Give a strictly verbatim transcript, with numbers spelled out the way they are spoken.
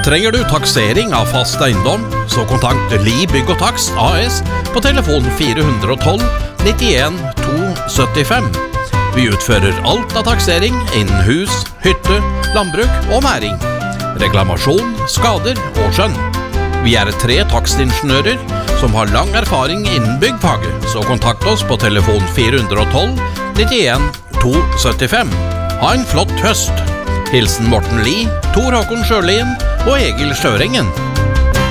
Trenger du taksering av fast eiendom, så kontakt Li Bygg og Takst A S på telefon fire ett to nittien to syttifem. Vi utfører alt av taksering innen hus, hytte, landbruk og næring. Reklamasjon, skader og skjønn. Vi er tre takstingeniører som har lang erfaring innen byggfaget, så kontakt oss på telefon fire ett to nittien to syttifem. Ha en flott høst! Hilsen Morten Li, Tor Håkon Sjølien og Egil Sjørengen.